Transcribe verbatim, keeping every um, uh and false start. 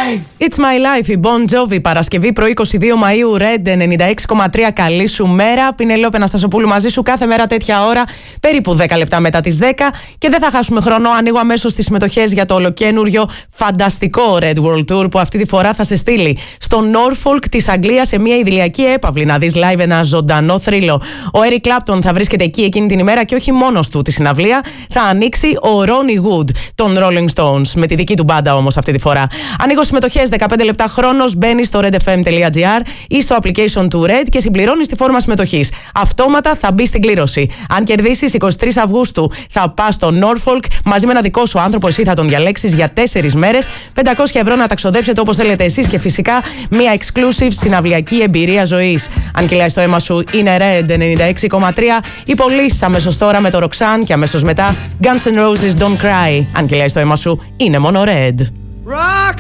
It's my life, η Bon Jovi, Παρασκευή πρωί είκοσι δύο Μαΐου, Red ενενήντα έξι κόμμα τρία. Καλή σου μέρα. Πινελόπη Αναστασοπούλου μαζί σου κάθε μέρα τέτοια ώρα, περίπου δέκα λεπτά μετά τις δέκα. Και δεν θα χάσουμε χρόνο. Ανοίγω αμέσως τις συμμετοχές για το ολοκένουργιο φανταστικό Red World Tour που αυτή τη φορά θα σε στείλει στο Norfolk της Αγγλίας σε μια ιδηλιακή έπαυλη να δεις live ένα ζωντανό θρύλο. Ο Eric Clapton θα βρίσκεται εκεί εκείνη την ημέρα και όχι μόνος του τη συναυλία. Θα ανοίξει ο Ronnie Wood των Rolling Stones με τη δική του μπάντα όμως αυτή τη φορά. Ανοίγω συμμετοχές, δεκαπέντε λεπτά χρόνος, μπαίνεις στο redfm.gr ή στο application του Red και συμπληρώνεις τη φόρμα συμμετοχής. Αυτόματα θα μπει στην κλήρωση. Αν κερδίσεις εικοστή τρίτη Αυγούστου, θα πας στο Norfolk μαζί με ένα δικό σου άνθρωπο. Εσύ θα τον διαλέξεις για τέσσερις μέρες. πεντακόσια ευρώ να τα ξοδέψετε όπως θέλετε εσείς και φυσικά μια exclusive συναυλιακή εμπειρία ζωής. Αν κυλάει το αίμα σου, είναι Red ενενήντα έξι κόμμα τρία. Οι πωλήσεις αμέσως τώρα με το Roxanne και αμέσως μετά Guns N' Roses Don't Cry. Αν κυλάει το αίμα σου, είναι μόνο Red. Rock!